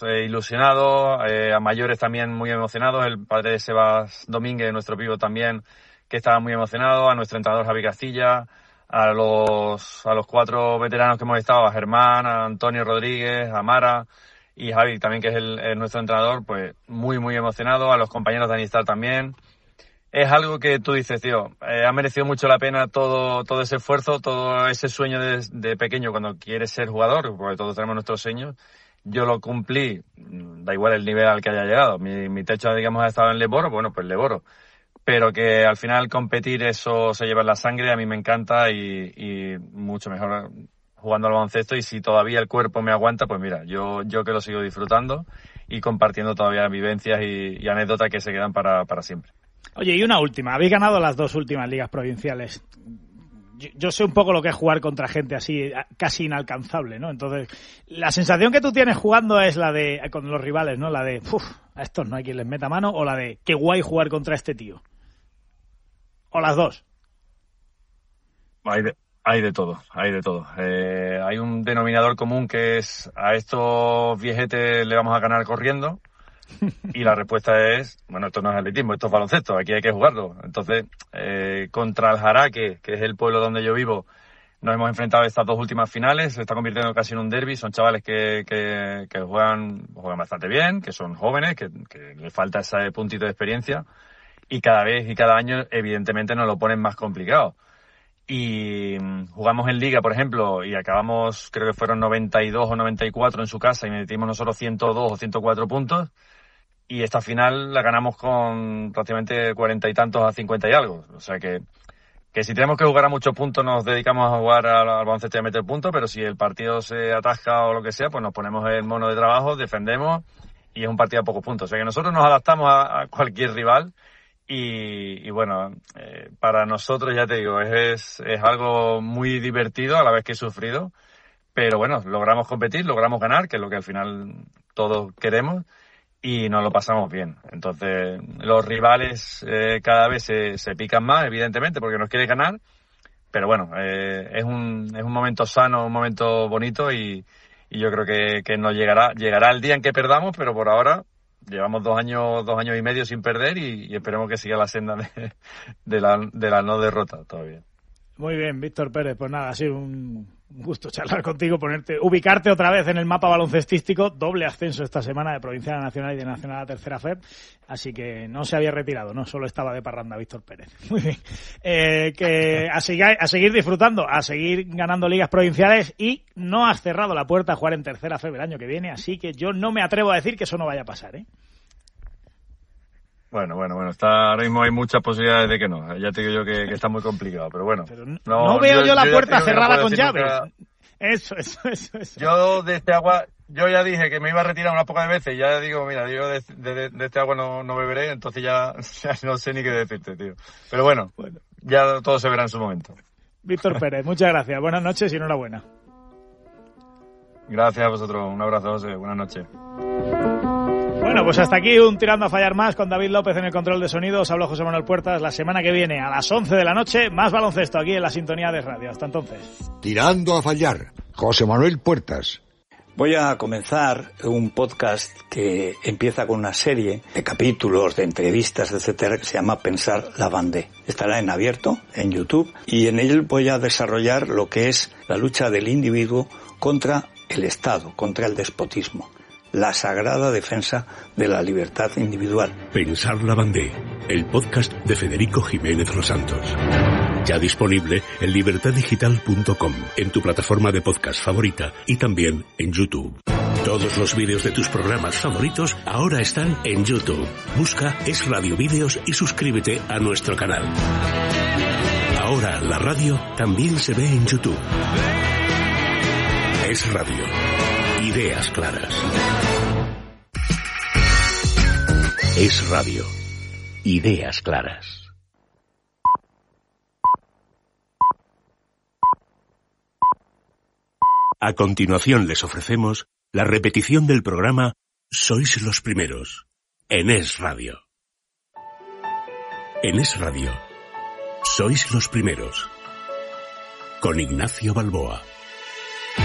ilusionados, a mayores también muy emocionados, el padre de Sebas Domínguez, nuestro pívot también, que estaba muy emocionado, a nuestro entrenador Javi Castilla, a los 4 veteranos que hemos estado, a Germán, a Antonio Rodríguez, a Mara y Javi también, que es nuestro entrenador, pues muy, muy emocionado, a los compañeros de Anistar también. Es algo que tú dices, tío, ha merecido mucho la pena todo ese esfuerzo, todo ese sueño de pequeño cuando quieres ser jugador, porque todos tenemos nuestros sueños. Yo lo cumplí, da igual el nivel al que haya llegado. Mi techo, digamos, ha estado en Leboro, bueno, pues Leboro. Pero que al final competir, eso se lleva en la sangre, a mí me encanta y mucho mejor jugando al baloncesto. Y si todavía el cuerpo me aguanta, pues mira, yo que lo sigo disfrutando y compartiendo todavía vivencias y anécdotas que se quedan para siempre. Oye, y una última. Habéis ganado las 2 últimas ligas provinciales. Yo sé un poco lo que es jugar contra gente así, casi inalcanzable, ¿no? Entonces, la sensación que tú tienes jugando es la de, con los rivales, ¿no? La de, a estos no hay quien les meta mano, o la de, qué guay jugar contra este tío. O las dos. Hay de todo. Hay un denominador común que es, a estos viejetes le vamos a ganar corriendo. Y la respuesta es, bueno, esto no es atletismo, esto es baloncesto, aquí hay que jugarlo. Entonces, contra el Jaraque, que es el pueblo donde yo vivo, nos hemos enfrentado a estas 2 últimas finales, se está convirtiendo casi en un derbi. Son chavales que juegan bastante bien, que son jóvenes, que les falta ese puntito de experiencia, y cada vez y cada año evidentemente nos lo ponen más complicado. Y jugamos en Liga, por ejemplo, y acabamos, creo que fueron 92 o 94 en su casa, y metimos nosotros 102 o 104 puntos. Y esta final la ganamos con prácticamente 40 y tantos a 50 y algo. O sea que si tenemos que jugar a muchos puntos nos dedicamos a jugar al baloncesto y a meter puntos, pero si el partido se atasca o lo que sea, pues nos ponemos el mono de trabajo, defendemos y es un partido a pocos puntos. O sea que nosotros nos adaptamos a cualquier rival y bueno, para nosotros, ya te digo, es algo muy divertido a la vez que sufrido, pero bueno, logramos competir, logramos ganar, que es lo que al final todos queremos. Y nos lo pasamos bien. Entonces, los rivales cada vez se pican más, evidentemente, porque nos quieren ganar. Pero bueno, es un momento sano, un momento bonito y yo creo que nos llegará el día en que perdamos, pero por ahora llevamos 2 años y medio sin perder y esperemos que siga la senda de la no derrota todavía. Muy bien, Víctor Pérez. Pues nada, ha sido un gusto charlar contigo, ubicarte otra vez en el mapa baloncestístico. Doble ascenso esta semana de provincial a nacional y de nacional a tercera FEB. Así que no se había retirado, no solo estaba de parranda Víctor Pérez. Muy bien. Que a seguir disfrutando, a seguir ganando ligas provinciales y no has cerrado la puerta a jugar en tercera FEB el año que viene. Así que yo no me atrevo a decir que eso no vaya a pasar, ¿eh? Bueno, ahora mismo hay muchas posibilidades de que no. Ya te digo yo que está muy complicado, pero bueno. Pero no veo yo la puerta cerrada con llaves. Nunca... Eso. Yo de este agua, yo ya dije que me iba a retirar unas pocas veces. Ya digo, mira, yo de este agua no beberé, entonces ya no sé ni qué decirte, tío. Pero bueno, ya todo se verá en su momento. Víctor Pérez, muchas gracias. Buenas noches y enhorabuena. Gracias a vosotros. Un abrazo, José. Buenas noches. Bueno, pues hasta aquí un Tirando a Fallar más con David López en el control de sonido. Os habló José Manuel Puertas. La semana que viene a las 11 de la noche, más baloncesto aquí en la sintonía de radio. Hasta entonces. Tirando a Fallar, José Manuel Puertas. Voy a comenzar un podcast que empieza con una serie de capítulos, de entrevistas, etcétera, que se llama Pensar la Bandé. Estará en abierto, en YouTube, y en él voy a desarrollar lo que es la lucha del individuo contra el Estado, contra el despotismo. La sagrada defensa de la libertad individual. Pensar la Bandé, el podcast de Federico Jiménez Los Santos. Ya disponible en libertaddigital.com, en tu plataforma de podcast favorita y también en YouTube. Todos los vídeos de tus programas favoritos ahora están en YouTube. Busca Es Radio Vídeos y suscríbete a nuestro canal. Ahora la radio también se ve en YouTube. Es Radio. Ideas claras. Es Radio. Ideas claras. A continuación les ofrecemos la repetición del programa Sois los Primeros, en Es Radio. En Es Radio, Sois los Primeros, con Ignacio Balboa.